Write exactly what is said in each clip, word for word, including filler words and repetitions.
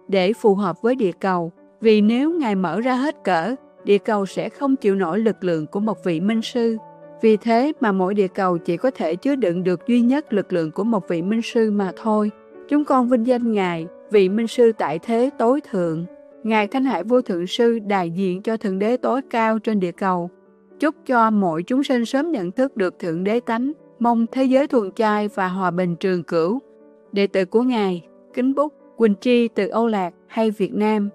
để phù hợp với địa cầu. Vì nếu Ngài mở ra hết cỡ, địa cầu sẽ không chịu nổi lực lượng của một vị minh sư. Vì thế mà mỗi địa cầu chỉ có thể chứa đựng được duy nhất lực lượng của một vị minh sư mà thôi. Chúng con vinh danh Ngài, vị minh sư tại thế tối thượng. Ngài Thánh Hải Vô Thượng Sư đại diện cho Thượng Đế tối cao trên địa cầu. Chúc cho mỗi chúng sinh sớm nhận thức được Thượng Đế tánh, mong thế giới thuần chay và hòa bình trường cửu. Đệ tử của Ngài, kính bút, Quỳnh Tri từ Âu Lạc hay Việt Nam.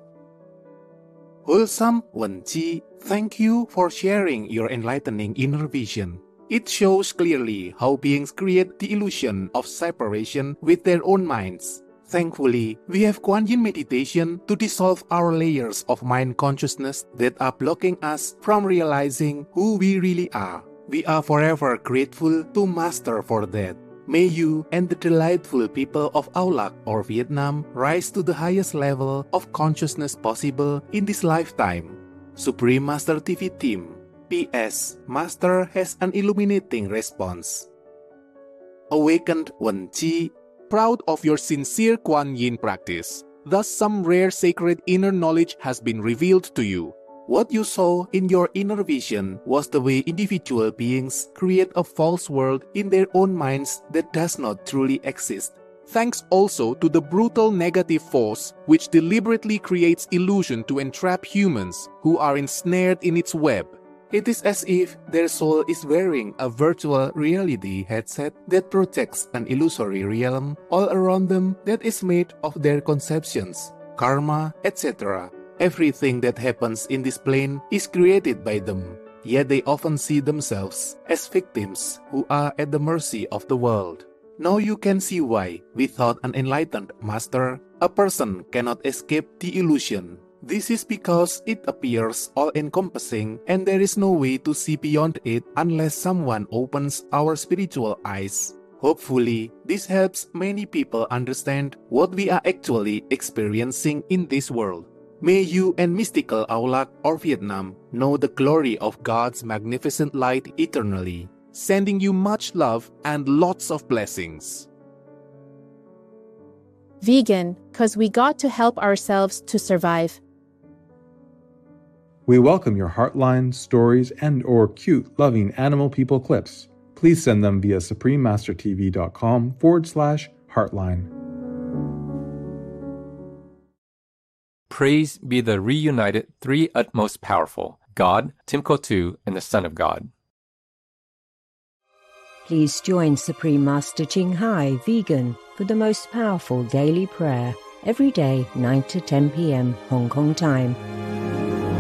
Wholesome Quỳnh Tri, thank you for sharing your enlightening inner vision. It shows clearly how beings create the illusion of separation with their own minds. Thankfully, we have Kuan Yin meditation to dissolve our layers of mind consciousness that are blocking us from realizing who we really are. We are forever grateful to Master for that. May you and the delightful people of Aulak or Vietnam rise to the highest level of consciousness possible in this lifetime. Supreme Master T V Team. P S. Master has an illuminating response. Awakened Quỳnh Tri, proud of your sincere Kuan Yin practice. Thus some rare sacred inner knowledge has been revealed to you. What you saw in your inner vision was the way individual beings create a false world in their own minds that does not truly exist. Thanks also to the brutal negative force which deliberately creates illusion to entrap humans who are ensnared in its web. It is as if their soul is wearing a virtual reality headset that protects an illusory realm all around them that is made of their conceptions, karma, et cetera. Everything that happens in this plane is created by them, yet they often see themselves as victims who are at the mercy of the world. Now you can see why, without an enlightened master, a person cannot escape the illusion. This is because it appears all-encompassing and there is no way to see beyond it unless someone opens our spiritual eyes. Hopefully, this helps many people understand what we are actually experiencing in this world. May you and mystical Aulak or Vietnam know the glory of God's magnificent light eternally, sending you much love and lots of blessings. Vegan, 'cause we got to help ourselves to survive. We welcome your heartline, stories, and or cute, loving animal people clips. Please send them via suprememastertv.com forward slash heartline. Praise be the reunited three utmost powerful, God, Timkotu, and the Son of God. Please join Supreme Master Ching Hai, Vegan, for the most powerful daily prayer every day, nine to ten p.m. Hong Kong time.